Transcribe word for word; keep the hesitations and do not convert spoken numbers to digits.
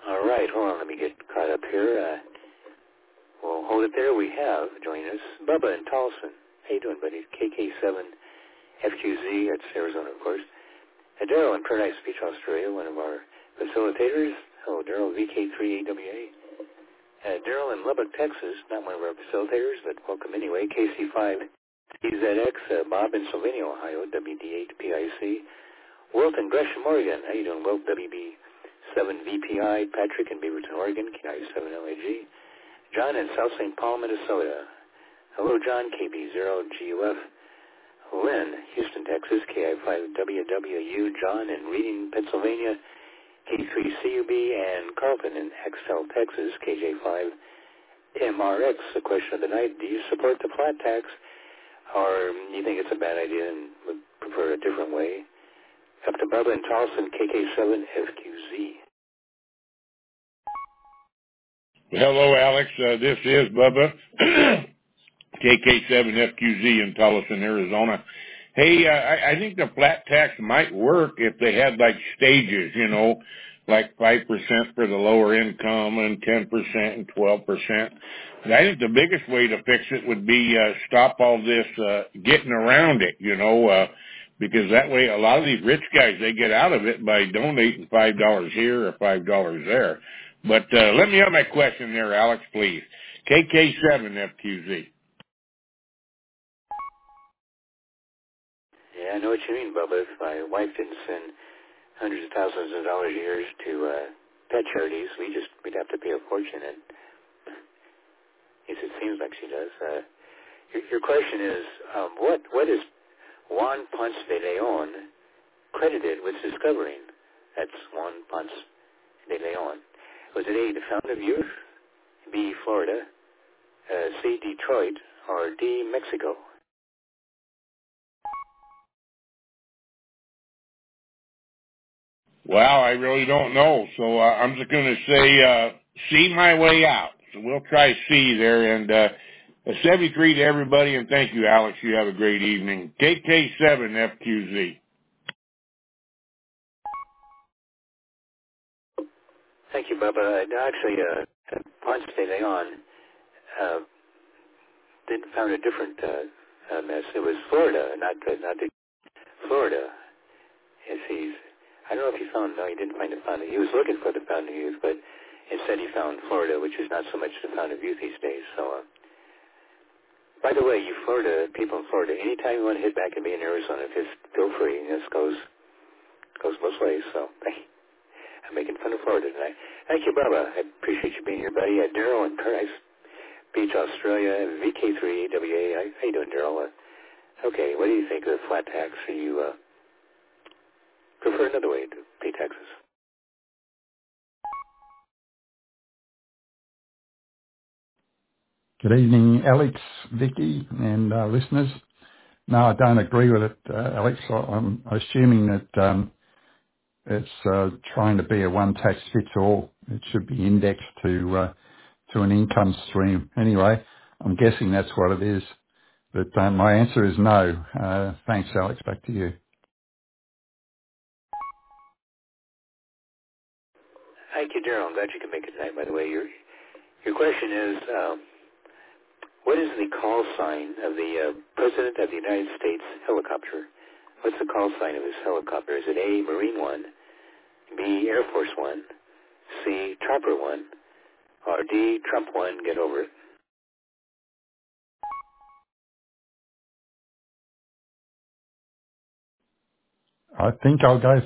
All right, hold on. Let me get caught up here. Uh, we'll hold it there. We have joining us Bubba in Towson. How you doing, buddy? K K seven F Q Z. That's Arizona, of course. Uh, Daryl in Paradise Beach, Australia, one of our facilitators. Hello, Daryl, V K three A W A. Uh, Daryl in Lubbock, Texas, not one of our facilitators, but welcome anyway. K C five C Z X. Uh, Bob in Sylvania, Ohio, W D eight P I C. Wilt in Gresham, Oregon. How you doing, Wilt? W B seven V P I. Patrick in Beaverton, Oregon, K I seven L A G. John in South Saint Paul, Minnesota. Hello, John, K B zero G U F. Lynn, Houston, Texas, K I five W W U. John in Reading, Pennsylvania, K three C U B. And Carlton in Axtell, Texas, K J five M R X. The question of the night, do you support the flat tax, or you think it's a bad idea and would prefer a different way? Up to Bubba in Charleston, K K seven F Q Z. Hello, Alex. Uh, this is Bubba, K K seven F Q Z in Tucson, Arizona. Hey, uh, I, I think the flat tax might work if they had like stages, you know, like five percent for the lower income and ten percent and twelve percent. But I think the biggest way to fix it would be uh, stop all this uh, getting around it, you know, uh, because that way a lot of these rich guys, they get out of it by donating five dollars here or five dollars there. But uh, let me have my question there, Alex, please. K K seven F Q Z. Yeah, I know what you mean, Bubba. If my wife didn't send hundreds of thousands of dollars a year to uh, pet charities, we just we'd have to pay a fortune. And yes, it seems like she does. Uh, your, your question is, um, what what is Juan Ponce de Leon credited with discovering? That's Juan Ponce de Leon. Was it A, the Fountain of Youth, B, Florida, uh, C, Detroit, or D, Mexico? Well, I really don't know, so uh, I'm just going to say uh, see my way out. So we'll try C there, and uh, a seventy-three to everybody, and thank you, Alex. You have a great evening. K K seven F Q Z. Thank you, Bubba. Actually, uh, Ponce de Leon uh, did found a different uh, uh, mess. It was Florida, not the, not the Florida. Yes, he's. I don't know if he found. No, he didn't find the Fountain. He was looking for the Fountain of Youth, but instead he found Florida, which is not so much the Fountain of Youth these days. So, uh, by the way, you Florida people in Florida, anytime you want to hit back and be in Arizona, just feel free. This goes goes both ways. So, I'm making fun of Florida tonight. Thank you, Bubba. I appreciate you being here, buddy. Uh, Daryl in Paradise Beach, Australia, V K three A W A. How you doing, Daryl? Uh, okay, what do you think of the flat tax? Are you uh, prefer another way to pay taxes? Good evening, Alex, Vicky, and uh, listeners. No, I don't agree with it, uh, Alex. I- I'm assuming that um, it's uh, trying to be a one tax fits all. It should be indexed to uh, to an income stream. Anyway, I'm guessing that's what it is. But uh, my answer is no. Uh, thanks, Alex. Back to you. Thank you, Daryl. I'm glad you can make it tonight, by the way. Your your question is, um, what is the call sign of the uh, President of the United States helicopter? What's the call sign of his helicopter? Is it A, Marine One, B, Air Force One, C, Trapper One, or D, Trump One, get over it? I think I'll go